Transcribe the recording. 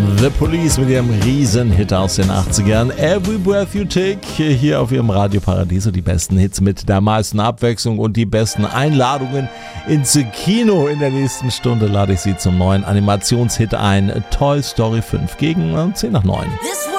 The Police mit ihrem Riesenhit aus den 80ern. Every Breath You Take, hier auf ihrem Radio Paradiso. Die besten Hits mit der meisten Abwechslung und die besten Einladungen ins Kino. In der nächsten Stunde lade ich Sie zum neuen Animationshit ein. Toy Story 5 gegen 10 nach 9.